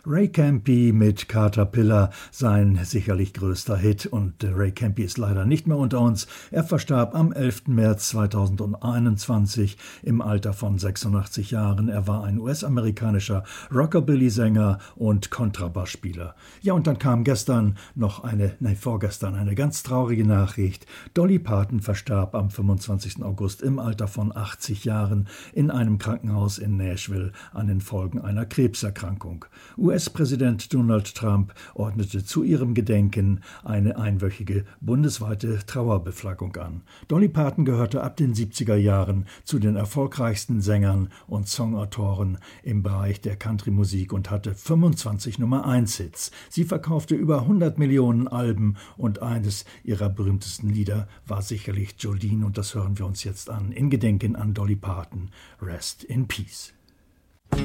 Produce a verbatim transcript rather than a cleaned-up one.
Ray Campi mit Caterpillar, sein sicherlich größter Hit, und Ray Campi ist leider nicht mehr unter uns. Er verstarb am elften März zweitausendeinundzwanzig im Alter von sechsundachtzig Jahren. Er war ein U S-amerikanischer Rockabilly-Sänger und Kontrabassspieler. Ja, und dann kam gestern noch eine, nein, vorgestern eine ganz traurige Nachricht. Dolly Parton verstarb am fünfundzwanzigsten August im Alter von achtzig Jahren in einem Krankenhaus in Nashville an den Folgen einer Krebserkrankung. U S-Präsident Donald Trump ordnete zu ihrem Gedenken eine einwöchige bundesweite Trauerbeflaggung an. Dolly Parton gehörte ab den siebziger Jahren zu den erfolgreichsten Sängern und Songautoren im Bereich der Country-Musik und hatte fünfundzwanzig Nummer eins Hits. Sie verkaufte über hundert Millionen Alben und eines ihrer berühmtesten Lieder war sicherlich Jolene, und das hören wir uns jetzt an, in Gedenken an Dolly Parton. Rest in Peace.